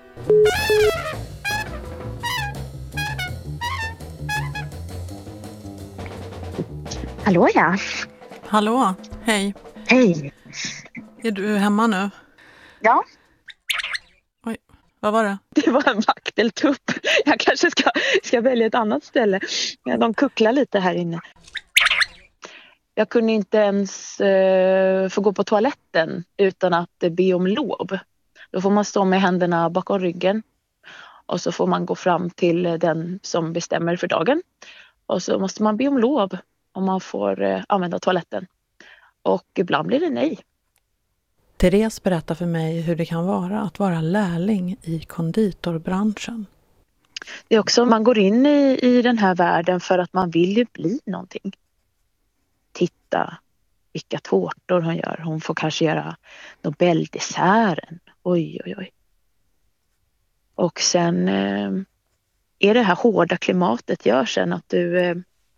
Speaker 5: Hallå ja.
Speaker 20: Hallå, hej.
Speaker 5: Hej.
Speaker 20: Är du hemma nu?
Speaker 5: Ja.
Speaker 20: Oj, vad var det?
Speaker 5: Det var en vakteltupp. Jag kanske ska, ska välja ett annat ställe. De kucklar lite här inne. Jag kunde inte ens eh, få gå på toaletten utan att be om lov. Då får man stå med händerna bakom ryggen. Och så får man gå fram till den som bestämmer för dagen. Och så måste man be om lov om man får eh, använda toaletten. Och ibland blir det nej.
Speaker 20: Therese berättar för mig hur det kan vara att vara lärling i konditorbranschen.
Speaker 5: Det är också, man går in i, i den här världen för att man vill ju bli någonting. Titta vilka tårtor hon gör. Hon får kanske göra Nobeldesserten. Oj, oj, oj. Och sen eh, är det här hårda klimatet gör sen att du, eh,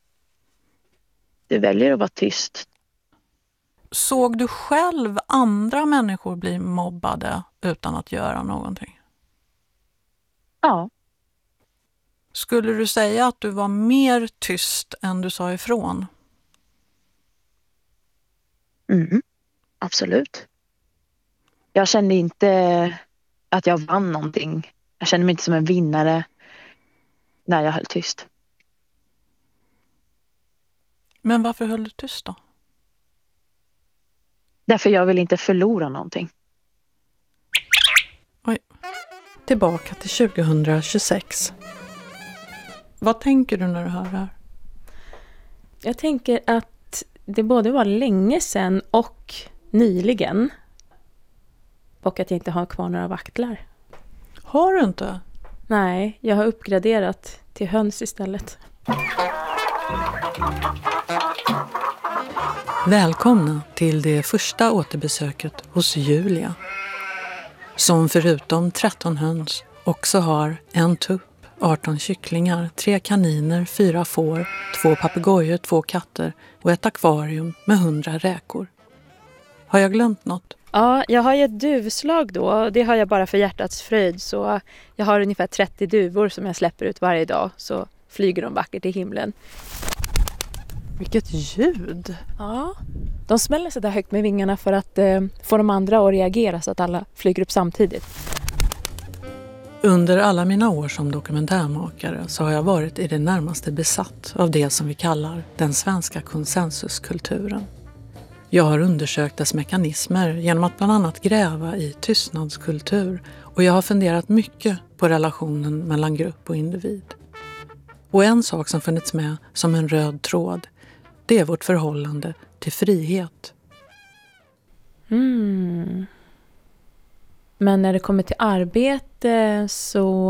Speaker 5: du väljer att vara tyst.
Speaker 20: Såg du själv andra människor bli mobbade utan att göra någonting?
Speaker 5: Ja.
Speaker 20: Skulle du säga att du var mer tyst än du sa ifrån?
Speaker 5: Mm, absolut. Jag kände inte att jag vann någonting. Jag kände mig inte som en vinnare när jag höll tyst.
Speaker 20: Men varför höll du tyst då?
Speaker 5: Därför jag vill inte förlora någonting.
Speaker 20: Oj. Tillbaka till tjugohundratjugosex. Vad tänker du när du hör det här?
Speaker 21: Jag tänker att det både var länge sedan och nyligen. Och att jag inte har kvar några vaktlar.
Speaker 20: Har du inte?
Speaker 21: Nej, jag har uppgraderat till höns istället.
Speaker 20: Välkomna till det första återbesöket hos Julia. Som förutom tretton höns också har en tupp, arton kycklingar, tre kaniner, fyra får, två papegojor, två katter och ett akvarium med hundra räkor. Har jag glömt något?
Speaker 21: Ja, jag har ju ett duvslag då. Det har jag bara för hjärtats fröjd. Så jag har ungefär trettio duvor som jag släpper ut varje dag. Så flyger de vackert i himlen.
Speaker 20: Vilket ljud!
Speaker 21: Ja, de smäller så där högt med vingarna för att eh, få de andra att reagera så att alla flyger upp samtidigt.
Speaker 20: Under alla mina år som dokumentärmakare så har jag varit i det närmaste besatt av det som vi kallar den svenska konsensuskulturen. Jag har undersökt dess mekanismer genom att bland annat gräva i tystnadskultur och jag har funderat mycket på relationen mellan grupp och individ. Och en sak som funnits med som en röd tråd, det är vårt förhållande till frihet.
Speaker 21: Mm. Men när det kommer till arbete så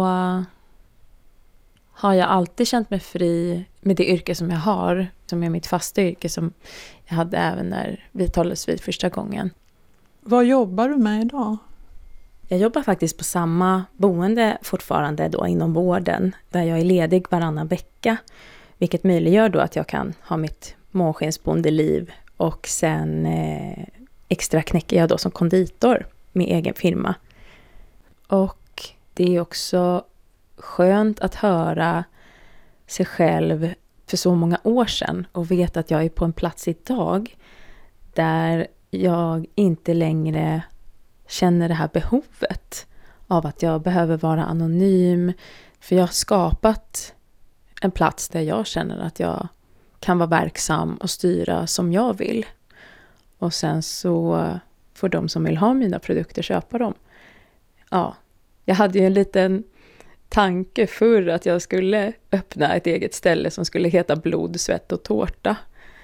Speaker 21: har jag alltid känt mig fri med det yrke som jag har. Som är mitt fasta yrke som jag hade även när vi talades vid första gången.
Speaker 20: Vad jobbar du med idag?
Speaker 21: Jag jobbar faktiskt på samma boende fortfarande då inom vården. Där jag är ledig varannan vecka. Vilket möjliggör då att jag kan ha mitt månskensbondeliv. Och sen eh, extra knäcker jag då som konditor med egen firma. Och det är också skönt att höra sig själv för så många år sedan och veta att jag är på en plats idag där jag inte längre känner det här behovet av att jag behöver vara anonym. För jag har skapat en plats där jag känner att jag kan vara verksam och styra som jag vill. Och sen så får de som vill ha mina produkter köpa dem. Ja, jag hade ju en liten tanke förr att jag skulle öppna ett eget ställe som skulle heta Blod, svett och tårta.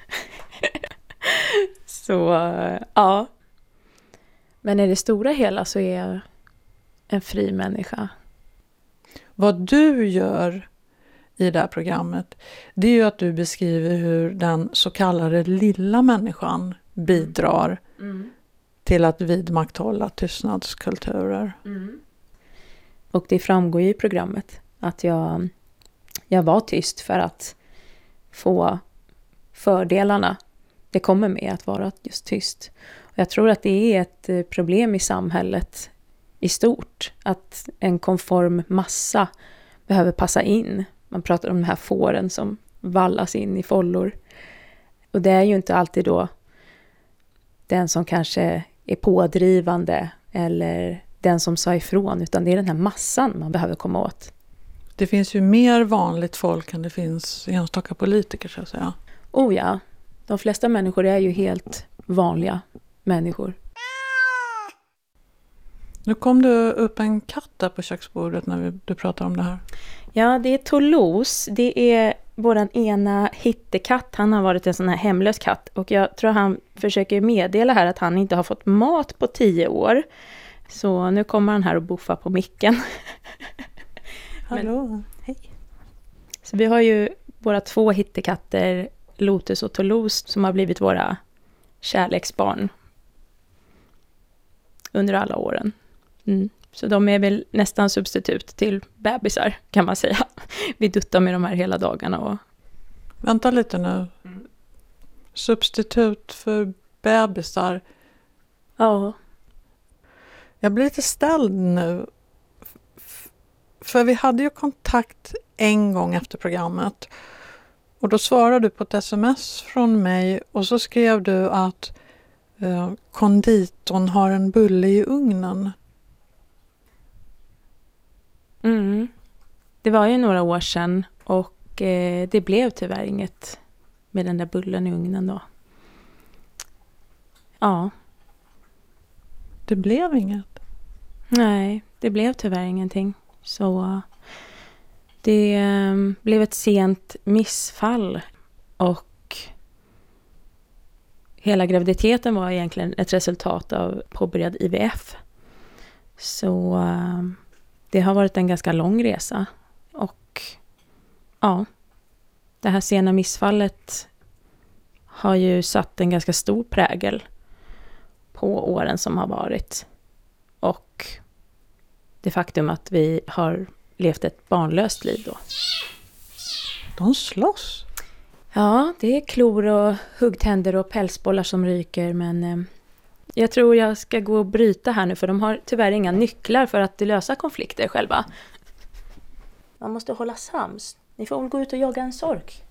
Speaker 21: Så ja. Men i det stora hela så är jag en fri människa.
Speaker 20: Vad du gör i det här programmet, det är ju att du beskriver hur den så kallade lilla människan bidrar mm. till att vidmakthålla tystnadskulturer.
Speaker 21: Mm. Och det framgår ju i programmet att jag, jag var tyst för att få fördelarna det kommer med att vara just tyst. Och jag tror att det är ett problem i samhället i stort, att en konform massa behöver passa in. Man pratar om de här fåren som vallas in i follor. Och det är ju inte alltid då den som kanske är pådrivande eller den som sa ifrån, utan det är den här massan man behöver komma åt.
Speaker 20: Det finns ju mer vanligt folk än det finns enstaka politiker, så att säga.
Speaker 21: Oh ja, de flesta människor är ju helt vanliga människor.
Speaker 20: Nu kom du upp en katt där på köksbordet när vi, du pratar om det här.
Speaker 21: Ja, det är Toulouse. Det är våran ena hittekatt. Han har varit en sån här hemlös katt. Och jag tror han försöker meddela här att han inte har fått mat på tio år. Så nu kommer han här och buffar på micken.
Speaker 20: Hallå,
Speaker 21: Men, hej. Så vi har ju våra två hittekatter, Lotus och Toulouse, som har blivit våra kärleksbarn under alla åren. Mm. Så de är väl nästan substitut till bebisar, kan man säga. Vi duttar med de här hela dagarna. Och...
Speaker 20: Vänta lite nu. Mm. Substitut för bebisar.
Speaker 21: Ja.
Speaker 20: Jag blir lite ställd nu. För vi hade ju kontakt en gång efter programmet. Och då svarade du på ett sms från mig. Och så skrev du att eh, konditorn har en bulle i ugnen.
Speaker 21: Mm. Det var ju några år sedan. Och eh, det blev tyvärr inget med den där bullen i ugnen då. Ja.
Speaker 20: Det blev inget?
Speaker 21: Nej, det blev tyvärr ingenting. Så det eh, blev ett sent missfall. Och hela graviditeten var egentligen ett resultat av påbörjad I V F. Så eh, det har varit en ganska lång resa. Och ja, det här sena missfallet har ju satt en ganska stor prägel på åren som har varit. Och det faktum att vi har levt ett barnlöst liv då.
Speaker 20: De slåss?
Speaker 21: Ja, det är klor och huggtänder och pälsbollar som ryker. Men eh, jag tror jag ska gå och bryta här nu, för de har tyvärr inga nycklar för att lösa konflikter själva. Man måste hålla sams. Ni får väl gå ut och jaga en sork.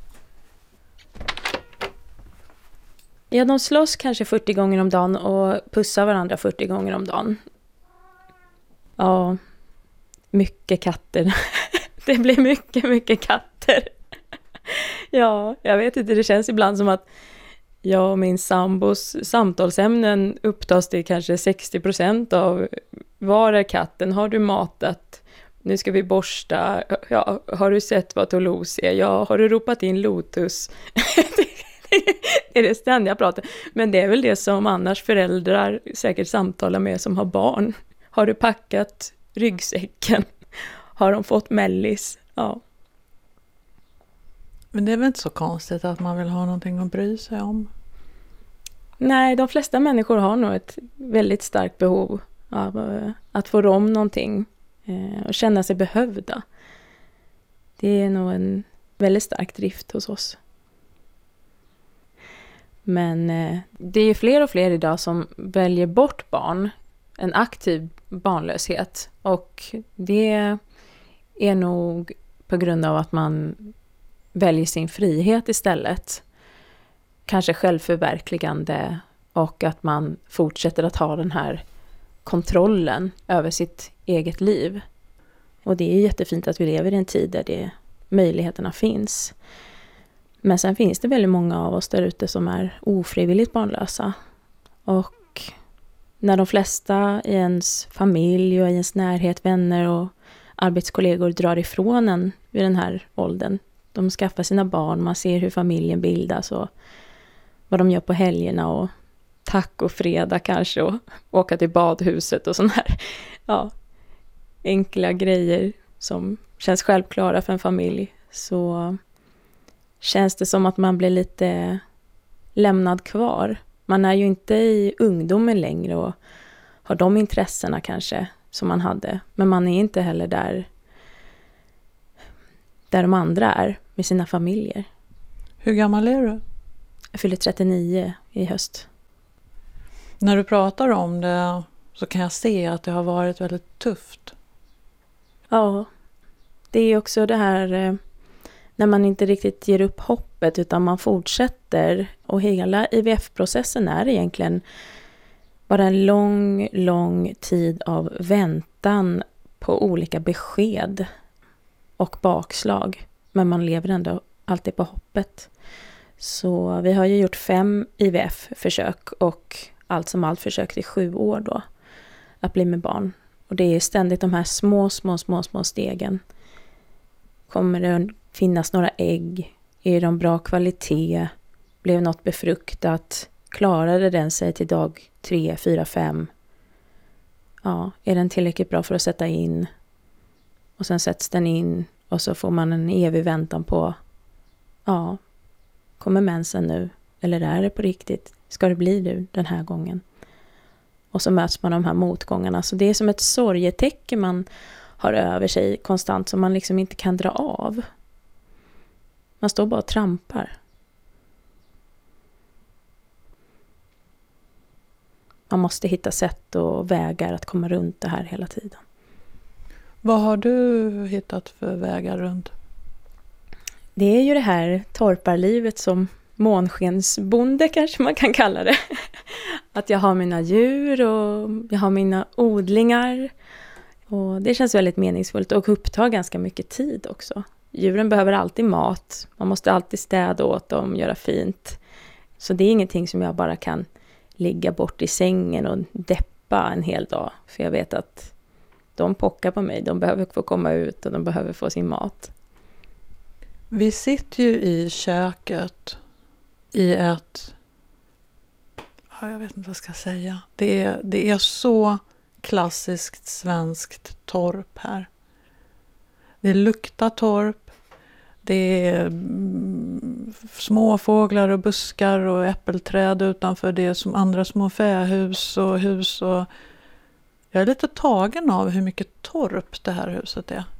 Speaker 21: Ja, de slåss kanske fyrtio gånger om dagen och pussar varandra fyrtio gånger om dagen. Ja, mycket katter. Det blir mycket, mycket katter. Ja, jag vet inte. Det känns ibland som att jag och min sambos samtalsämnen upptas till kanske sextio procent av var är katten? Har du matat? Nu ska vi borsta. Ja, har du sett vad Toulouse är? Ja, har du ropat in Lotus? Det är det ständiga pratet. Men det är väl det som annars föräldrar säkert samtalar med som har barn. Har du packat ryggsäcken? Har de fått mellis? Ja.
Speaker 20: Men det är väl inte så konstigt att man vill ha någonting att bry sig om?
Speaker 21: Nej, de flesta människor har nog ett väldigt starkt behov av att få om någonting och känna sig behövda. Det är nog en väldigt stark drift hos oss. Men eh, det är ju fler och fler idag som väljer bort barn, en aktiv barnlöshet. Och det är nog på grund av att man väljer sin frihet istället. Kanske självförverkligande, och att man fortsätter att ha den här kontrollen över sitt eget liv. Och det är jättefint att vi lever i en tid där det, möjligheterna finns. Men sen finns det väldigt många av oss där ute som är ofrivilligt barnlösa. Och när de flesta i ens familj och i ens närhet, vänner och arbetskollegor drar ifrån en vid den här åldern. De skaffar sina barn, man ser hur familjen bildas och vad de gör på helgerna och tack och fredag kanske, och åka till badhuset och sån här, ja, enkla grejer som känns självklara för en familj. Så känns det som att man blir lite lämnad kvar Man är ju inte i ungdomen längre och har de intressena kanske som man hade. Men man är inte heller där, där de andra är med sina familjer.
Speaker 20: Hur gammal är du?
Speaker 21: Jag fyller trettionio i höst.
Speaker 20: När du pratar om det så kan jag se att det har varit väldigt tufft.
Speaker 21: Ja, det är också det här när man inte riktigt ger upp hoppet utan man fortsätter. Och hela I V F-processen är egentligen bara en lång, lång tid av väntan på olika besked och bakslag. Men man lever ändå alltid på hoppet. Så vi har ju gjort fem I V F-försök och allt som allt försökt i sju år då att bli med barn. Och det är ständigt de här små, små, små, små stegen. Kommer det finnas några ägg? Är de bra kvalitet? Blev något befruktat? Klarade den sig till dag tre, fyra, fem? Ja, är den tillräckligt bra för att sätta in? Och sen sätts den in och så får man en evig väntan på, ja, kommer mensen nu? Eller är det på riktigt? Ska det bli nu den här gången? Och så möts man de här motgångarna. Så det är som ett sorgetecken man har över sig konstant som man liksom inte kan dra av. Man står bara och trampar. Man måste hitta sätt och vägar att komma runt det här hela tiden.
Speaker 20: Vad har du hittat för vägar runt?
Speaker 21: Det är ju det här torparlivet som månskensbonde kanske man kan kalla det. Att jag har mina djur och jag har mina odlingar. Och det känns väldigt meningsfullt och upptar ganska mycket tid också. Djuren behöver alltid mat. Man måste alltid städa åt dem, göra fint. Så det är ingenting som jag bara kan ligga bort i sängen och deppa en hel dag. För jag vet att de pockar på mig. De behöver få komma ut och de behöver få sin mat.
Speaker 20: Vi sitter ju i köket i ett, ja, jag vet inte vad jag ska säga. Det är, det är så klassiskt svenskt torp här. Det luktar torp. Det är mm, små fåglar och buskar och äppelträd utanför det som andra små fähus och hus. Och jag är lite tagen av hur mycket torp det här huset är.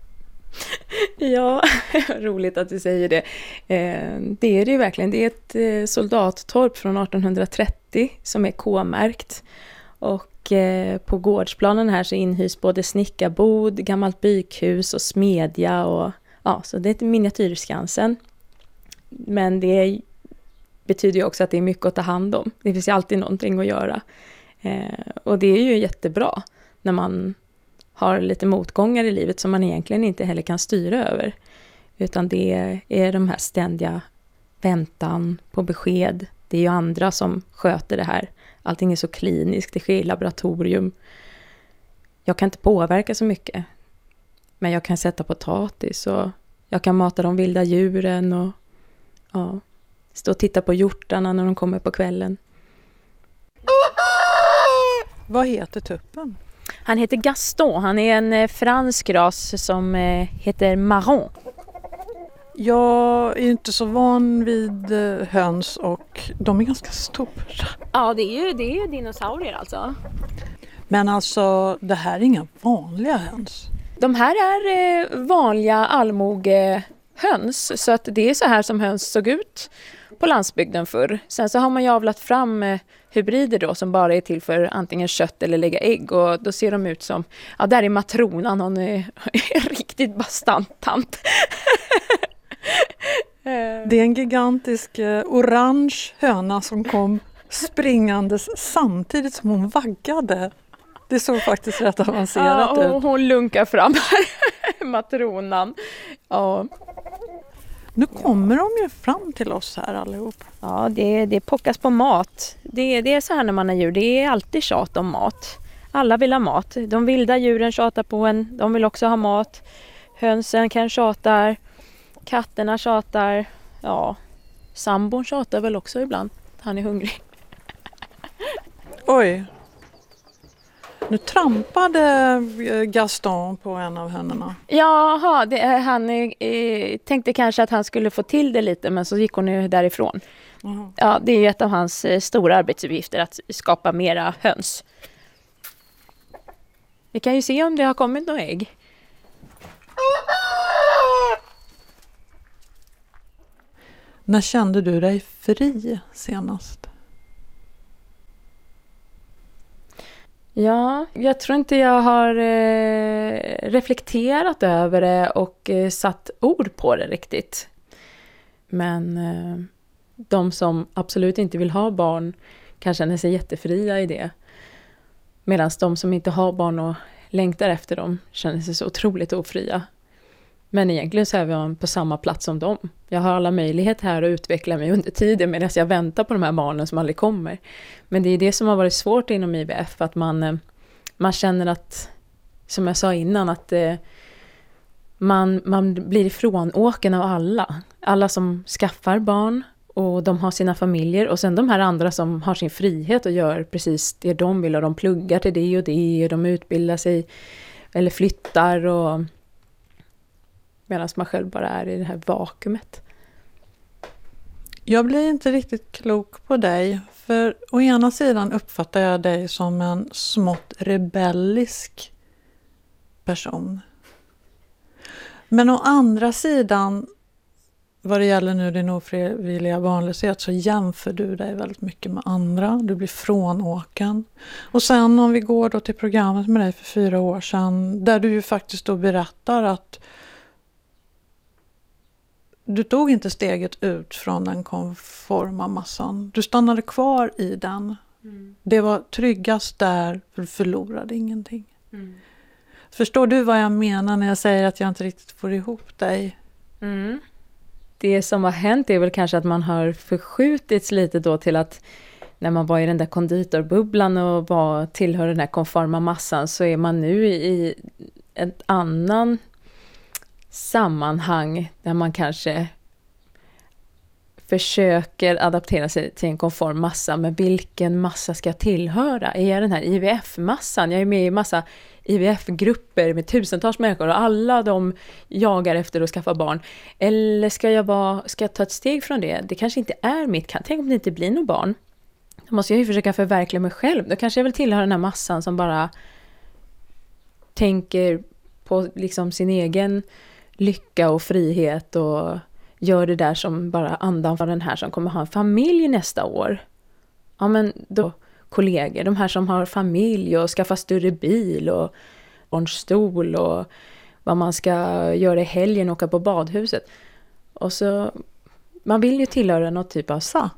Speaker 21: Ja, roligt att du säger det. Det är det ju verkligen. Det är ett soldattorp från arton trettio som är K-märkt. Och på gårdsplanen här så inhyrs både snickarbod, gammalt bykhus och smedja. Och, ja, så det är ett miniatyrskansen. Men det betyder ju också att det är mycket att ta hand om. Det finns ju alltid någonting att göra. Och det är ju jättebra när man har lite motgångar i livet som man egentligen inte heller kan styra över. Utan det är de här ständiga väntan på besked. Det är ju andra som sköter det här. Allting är så kliniskt, det sker i laboratorium. Jag kan inte påverka så mycket. Men jag kan sätta potatis och jag kan mata de vilda djuren och ja, stå och titta på hjortarna när de kommer på kvällen.
Speaker 20: Vad heter tuppen?
Speaker 21: Han heter Gaston. Han är en fransk ras som heter marron.
Speaker 20: Jag är inte så van vid höns och de är ganska stora.
Speaker 21: Ja, det är ju, det är ju dinosaurier alltså.
Speaker 20: Men alltså, det här är inga vanliga höns.
Speaker 21: De här är vanliga allmogehöns. Så att det är så här som höns såg ut på landsbygden förr. Sen så har man ju avlat fram hybrider då som bara är till för antingen kött eller lägga ägg. Och då ser de ut som, ja där är matronan, hon är, är riktigt bastant tant.
Speaker 20: Det är en gigantisk eh, orange höna som kom springandes samtidigt som hon vaggade. Det såg faktiskt rätt avancerat
Speaker 21: ja,
Speaker 20: ut.
Speaker 21: Och hon lunkar fram här, matronan. Ja.
Speaker 20: Nu kommer de ju fram till oss här allihop.
Speaker 21: Ja, det, det pockas på mat. Det, det är så här när man är djur. Det är alltid tjat om mat. Alla vill ha mat. De vilda djuren tjatar på en. De vill också ha mat. Hönsen kan tjatar. Katterna tjatar. Ja, sambon tjatar väl också ibland. Han är hungrig.
Speaker 20: Oj. Nu trampade Gaston på en av hönorna.
Speaker 21: Jaha, det, han eh, tänkte kanske att han skulle få till det lite, men så gick hon ju därifrån. Mm. Ja, det är ju ett av hans stora arbetsuppgifter att skapa mera höns. Vi kan ju se om det har kommit några ägg.
Speaker 20: När kände du dig fri senast?
Speaker 21: Ja, jag tror inte jag har eh, reflekterat över det och eh, satt ord på det riktigt. Men eh, de som absolut inte vill ha barn kan känna sig jättefria i det. Medan de som inte har barn och längtar efter dem känner sig så otroligt ofria. Men egentligen så är vi på samma plats som dem. Jag har alla möjligheter här att utveckla mig under tiden medan jag väntar på de här barnen som aldrig kommer. Men det är det som har varit svårt inom I V F, att man, man känner att, som jag sa innan, att eh, man, man blir ifrånåken av alla. Alla som skaffar barn och de har sina familjer, och sen de här andra som har sin frihet och gör precis det de vill, och de pluggar till det och det och de utbildar sig eller flyttar, och medan man själv bara är i det här vakuumet.
Speaker 20: Jag blir inte riktigt klok på dig. För å ena sidan uppfattar jag dig som en smått rebellisk person. Men å andra sidan, vad det gäller nu din ofrivilliga barnlöshet, så jämför du dig väldigt mycket med andra. Du blir frånåken. Och sen om vi går då till programmet med dig för fyra år sedan, där du ju faktiskt då berättar att du tog inte steget ut från den konforma massan. Du stannade kvar i den. Mm. Det var tryggast där, för du förlorade ingenting. Mm. Förstår du vad jag menar när jag säger att jag inte riktigt får ihop dig?
Speaker 21: Mm. Det som har hänt är väl kanske att man har förskjutits lite då till att när man var i den där konditorbubblan och var, tillhör den här konforma massan, så är man nu i ett annan sammanhang där man kanske försöker adaptera sig till en konform massa. Men vilken massa ska jag tillhöra? Är jag den här I V F-massan? Jag är med i massa I V F-grupper med tusentals människor och alla de jagar efter att skaffa barn. Eller ska jag, vara, ska jag ta ett steg från det? Det kanske inte är mitt. Tänk om det inte blir någon barn. Då måste jag ju försöka förverkliga mig själv. Då kanske jag vill tillhöra den här massan som bara tänker på liksom sin egen lycka och frihet och gör det där som bara andan för den här som kommer ha en familj nästa år. Ja, men då kollegor, de här som har familj och skaffar större bil och barnstol och vad man ska göra i helgen, åka på badhuset. Och så, man vill ju tillhöra något typ av sa.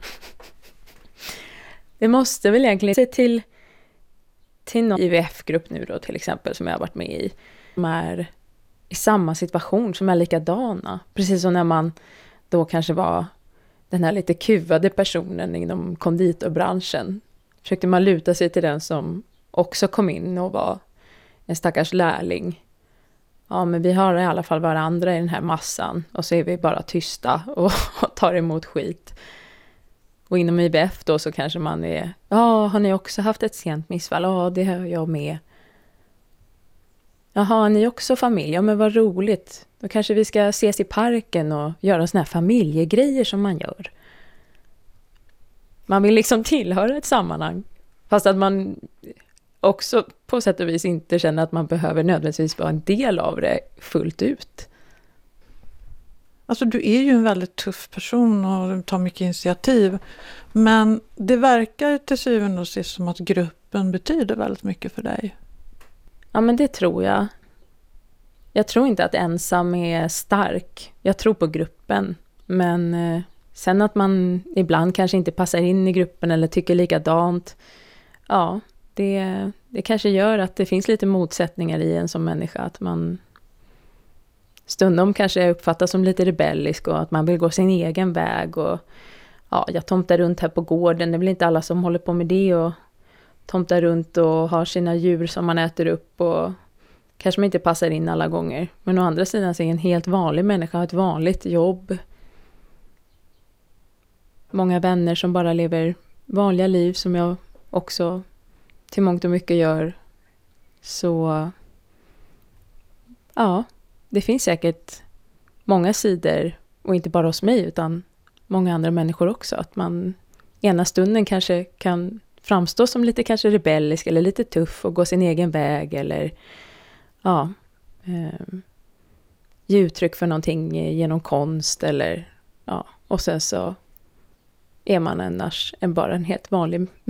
Speaker 21: Det måste väl egentligen se till till någon I V F-grupp nu då till exempel som jag har varit med i. De är i samma situation, som är likadana. Precis som när man då kanske var den här lite kuvade personen inom konditorbranschen. Försökte man luta sig till den som också kom in och var en stackars lärling. Ja, men vi har i alla fall varandra i den här massan. Och så är vi bara tysta och tar emot skit. Och inom I V F då så kanske man är, ja, har ni också haft ett sent missfall? Ja, det har jag med. Jaha, har ni också familj? Ja, men vad roligt. Då kanske vi ska ses i parken och göra såna här familjegrejer som man gör. Man vill liksom tillhöra ett sammanhang. Fast att man också på sätt och vis inte känner att man behöver nödvändigtvis vara en del av det fullt ut.
Speaker 20: Alltså du är ju en väldigt tuff person och tar mycket initiativ. Men det verkar till syvende och sist som att gruppen betyder väldigt mycket för dig.
Speaker 21: Ja, men det tror jag. Jag tror inte att ensam är stark. Jag tror på gruppen. Men eh, sen att man ibland kanske inte passar in i gruppen eller tycker likadant. Ja, det, det kanske gör att det finns lite motsättningar i en som människa. Att man stundom kanske uppfattas som lite rebellisk och att man vill gå sin egen väg. Och ja, jag tomtar runt här på gården. Det är väl inte alla som håller på med det och tomtar runt och har sina djur som man äter upp och kanske man inte passar in alla gånger. Men å andra sidan så är en helt vanlig människa, har ett vanligt jobb. Många vänner som bara lever vanliga liv som jag också till mångt och mycket gör. Så ja, det finns säkert många sidor och inte bara hos mig utan många andra människor också. Att man ena stunden kanske kan framstå som lite kanske rebellisk eller lite tuff och gå sin egen väg eller ja, eh, ge uttryck för någonting genom konst eller ja, och sen så är man annars en bara en helt vanlig